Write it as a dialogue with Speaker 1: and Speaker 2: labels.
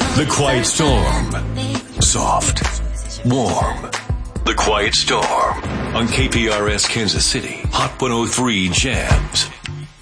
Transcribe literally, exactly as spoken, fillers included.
Speaker 1: The Quiet Storm. Soft. Warm. The Quiet Storm. On K P R S Kansas City. Hot one oh three Jams.